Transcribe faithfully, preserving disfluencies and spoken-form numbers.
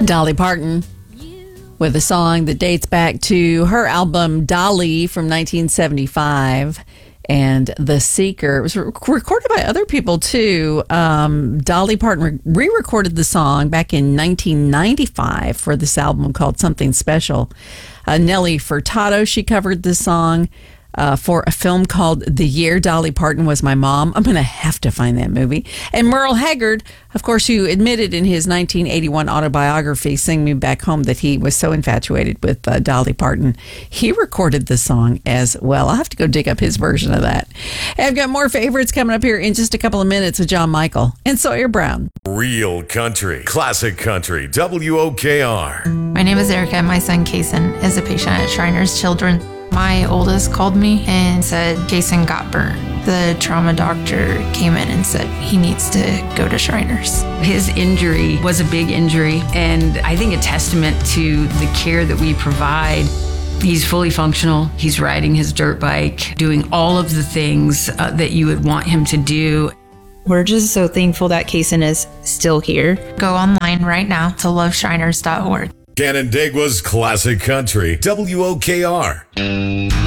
Dolly Parton with a song that dates back to her album Dolly from nineteen seventy-five and The Seeker. It was re- recorded by other people too. Um, Dolly Parton re recorded the song back in nineteen ninety-five for this album called Something Special. Uh, Nelly Furtado, she covered this song. Uh, for a film called The Year Dolly Parton Was My Mom. I'm going to have to find that movie. And Merle Haggard, of course, who admitted in his nineteen eighty-one autobiography, Sing Me Back Home, that he was so infatuated with uh, Dolly Parton. He recorded the song as well. I'll have to go dig up his version of that. And I've got more favorites coming up here in just a couple of minutes with John Michael and Sawyer Brown. Real country, classic country, W O K R. My name is Erica. My son, Kason, is a patient at Shriners Children. My oldest called me and said Kason got burnt. The trauma doctor came in and said he needs to go to Shriners. His injury was a big injury, and I think a testament to the care that we provide. He's fully functional. He's riding his dirt bike, doing all of the things uh, that you would want him to do. We're just so thankful that Kason is still here. Go online right now to love shriners dot org. Canandaigua's classic country, W O K R.